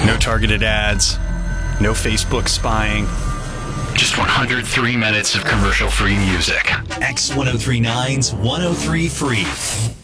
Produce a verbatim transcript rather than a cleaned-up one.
No targeted ads. No Facebook spying. Just one hundred three minutes of commercial-free music. X ten thirty-nine's one oh three Free.